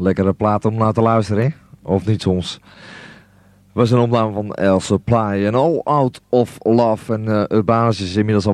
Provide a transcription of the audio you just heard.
Lekkere plaat om naar te luisteren, hè? Of niet soms? Was een opname van El Supply en All Out of Love. En Urbanus is inmiddels al